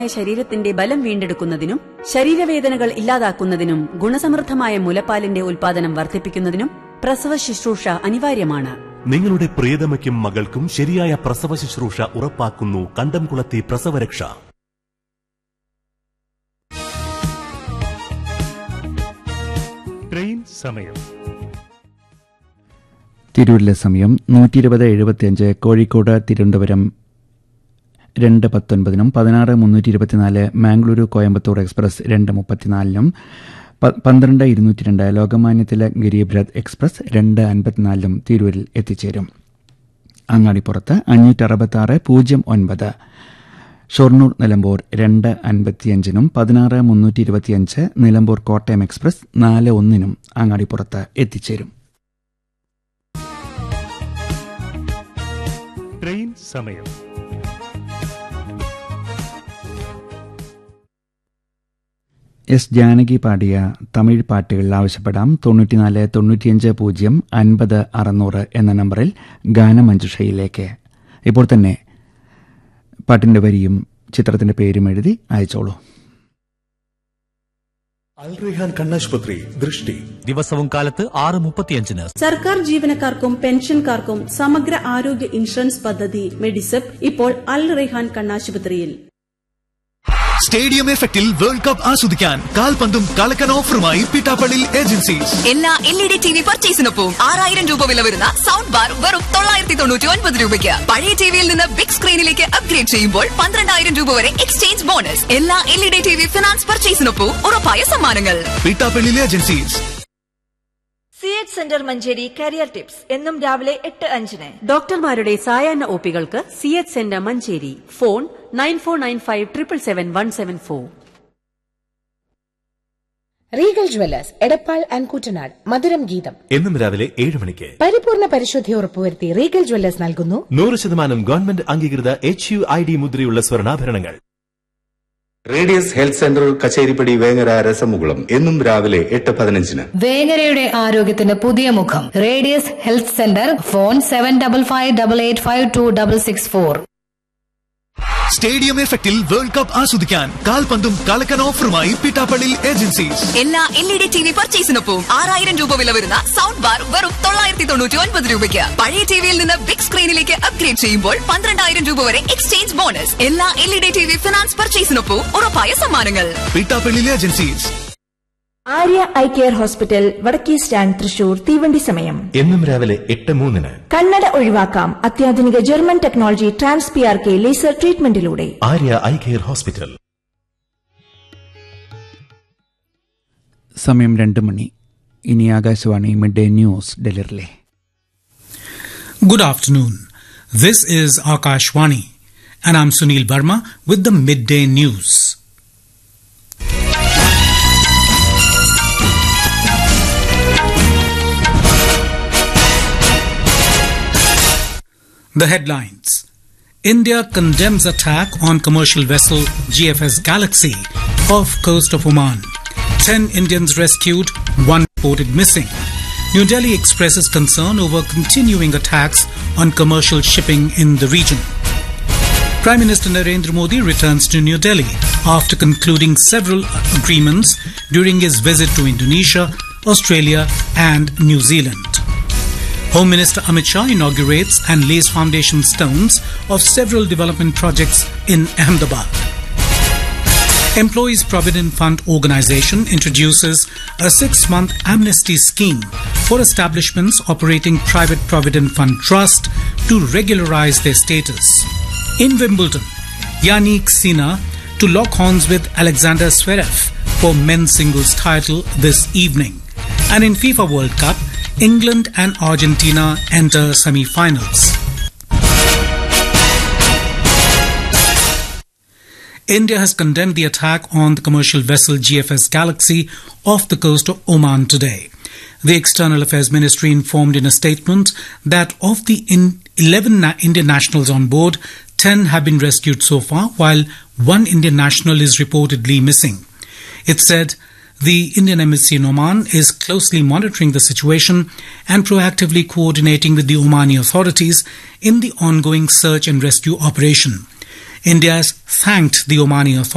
ശരീരത്തിന്റെ ബലം വീണ്ടെടുക്കുന്നതിനും ശരീരവേദനകൾ ഇല്ലാതാക്കുന്നതിനും ഗുണസമൃദ്ധമായ മുലപ്പാലിന്റെ ഉൽപാദനം വർദ്ധിപ്പിക്കുന്നതിനും പ്രസവ ശുശ്രൂഷ അനിവാര്യമാണ്. നിങ്ങളുടെ പ്രിയതമയ്ക്കും മകൾക്കും ശരിയായ പ്രസവ ശുശ്രൂഷ ഉറപ്പാക്കുന്നു കണ്ടംകുളത്തെ പ്രസവരക്ഷ. ട്രെയിൻ സമയം. തിരൂരിലെ സമയം 120:75. കോഴിക്കോട് തിരുവനന്തപുരം 2:19 16:324. മാംഗ്ലൂരു കോയമ്പത്തൂർ എക്സ്പ്രസ് 2:34 12:202. ലോകമാന്യ തിലക് ഗരീബ് രഥ് എക്സ്പ്രസ് 2:54 തിരൂരിൽ എത്തിച്ചേരും. അങ്ങാടിപ്പുറത്ത് 566-09. ഷൊർണൂർ നിലമ്പൂർ 2:55 16:325. നിലമ്പൂർ കോട്ടയം എക്സ്പ്രസ് 4:1 അങ്ങാടിപ്പുറത്ത് എത്തിച്ചേരും. ട്രെയിൻ സമയം. എസ് ജാനകി പാടിയ തമിഴ് പാട്ടുകൾ ആവശ്യപ്പെടാം. 94 95 0 50 600 എന്ന നമ്പറിൽ ഗാനമഞ്ജുഷയിലേക്ക്. ഇപ്പോൾ തന്നെ പാട്ടിന്റെ വരിയും ചിത്രത്തിന്റെ പേരും എഴുതി അയച്ചോളൂ. അൽ റെയ്ഹാൻ കണ്ണാശുപത്രി ദൃഷ്ടി ദിവസവും കാലത്ത് 6:35. സർക്കാർ ജീവനക്കാർക്കും പെൻഷൻകാർക്കും സമഗ്ര ആരോഗ്യ ഇൻഷുറൻസ് പദ്ധതി മെഡിസെപ് ഇപ്പോൾ അൽ റെയ്ഹാൻ കണ്ണാശുപത്രിയിൽ. സ്റ്റേഡിയം എഫക്റ്റിൽ വേൾഡ് കപ്പ് ആസ്വദിക്കാൻ കാൽപന്തും കളക്കൻ ഓഫറുമായി പിട്ടാപ്പള്ളി ഏജൻസീസ്. എല്ലാ LED TV പർച്ചേസിനൊപ്പം 6000 രൂപ വില വരുന്ന സൗണ്ട് ബാർ വെറും 999 രൂപയ്ക്ക്. പഴയ ടിവിയിൽ നിന്ന് ബിഗ് സ്ക്രീനിലേക്ക് അപ്ഗ്രേഡ് ചെയ്യുമ്പോൾ 12000 രൂപ വരെ എക്സ്ചേഞ്ച് ബോണസ്. എല്ലാ LED TV ഫിനാൻസ് പർച്ചേസിനൊപ്പം ഉറപ്പായ സമ്മാനങ്ങൾ. Pittappilly agencies. CH centre Manjeri career tips എന്നും രാവിലെ 8:05. ഡോക്ടർമാരുടെ സായാഹ്ന ഒപികൾക്ക് CH centre Manjeri. Phone 9495777174. Regal Jewellers Edappal and Koottanad മധുരം ഗീതം എന്നും രാവിലെ 7 മണിക്ക്. പരിപൂർണ പരിശുദ്ധി ഉറപ്പുവരുത്തി റീഗൽ ജ്വല്ലേഴ്സ് നൽകുന്നു 100% ഗവൺമെന്റ് അംഗീകൃത HUID മുദ്രയുള്ള സ്വർണ്ണാഭരണങ്ങൾ. Radius health centre Kacheripadi Vengara രസമുകുളം എന്നും രാവിലെ 8:15. വേങ്ങരയുടെ ആരോഗ്യത്തിന് പുതിയ മുഖം radius health centre. Phone 7558852664. Stadium എഫക്റ്റിൽ വേൾഡ് കപ്പ് ആസ്വദിക്കാൻ കാൽപന്തും കളക്കൻ ഓഫറുമായി പിട്ടാപ്പള്ളി ഏജൻസീസ്. എല്ലാ LED TV പർച്ചേസിനൊപ്പം 6000 രൂപ വില വരുന്ന സൗണ്ട് ബാർ വെറും 999 രൂപയ്ക്ക്. പഴയ ടിവിയിൽ നിന്ന് ബിഗ് സ്ക്രീനിലേക്ക് അപ്ഗ്രേഡ് ചെയ്യുമ്പോൾ 12000 രൂപ വരെ എക്സ്ചേഞ്ച് ബോണസ്. എല്ലാ LED TV ഫിനാൻസ് പർച്ചേസിനൊപ്പം ഉറപ്പായ സമ്മാനങ്ങൾ. Pittappilly agencies. Arya eye care hospital വടക്കേ സ്റ്റാൻഡ് തൃശൂർ. തീവണ്ടി സമയം എന്നും രാവിലെ 8:03. കണ്ണട ഒഴിവാക്കാം അത്യാധുനിക German technology ട്രാൻസ്പിആർK laser ട്രീറ്റ്മെന്റിലൂടെ. Arya eye care hospital. സമയം 2 മണി. ഇനി ആകാശവാണി മിഡ് ഡേ ന്യൂസ് ഡൽഹിയിലെ. Good afternoon. This is Akashwani and I'm Sunil Verma with the midday news. The headlines. India condemns attack on commercial vessel GFS Galaxy off coast of Oman. 10 Indians rescued, 1 reported missing. New Delhi expresses concern over continuing attacks on commercial shipping in the region. Prime Minister Narendra Modi returns to New Delhi after concluding several agreements during his visit to Indonesia, Australia and New Zealand. Home Minister Amit Shah inaugurates and lays foundation stones of several development projects in Ahmedabad. Employees Provident Fund Organisation introduces a 6-month amnesty scheme for establishments operating private Provident Fund Trust to regularize their status. In Wimbledon, Yannick Sinner to lock horns with Alexander Zverev for men's singles title this evening. And in FIFA World Cup, England and Argentina enter semi-finals. India has condemned the attack on the commercial vessel GFS Galaxy off the coast of Oman today. The External Affairs Ministry informed in a statement that of the 11 Indian nationals on board, 10 have been rescued so far, while 1 Indian national is reportedly missing. It said the Indian embassy in Oman is closely monitoring the situation and proactively coordinating with the Omani authorities in the ongoing search and rescue operation. India has thanked the Omani authorities